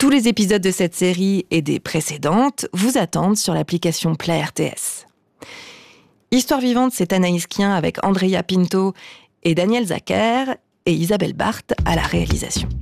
Tous les épisodes de cette série et des précédentes vous attendent sur l'application Play RTS. Histoire vivante, c'est Anaïs Kien avec Andrea Pinto et Daniel Zacher et Isabelle Barthes à la réalisation.